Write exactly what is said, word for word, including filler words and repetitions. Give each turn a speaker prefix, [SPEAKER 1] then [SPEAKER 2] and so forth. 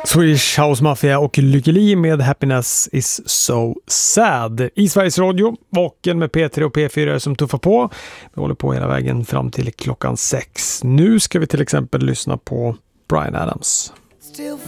[SPEAKER 1] Swedish House Mafia och Lykke Li med Happiness is so sad. I Sveriges Radio, vaken med P tre och P fyra som tuffar på. Vi håller på hela vägen fram till klockan sex. Nu ska vi till exempel lyssna på Bryan Adams.
[SPEAKER 2] Still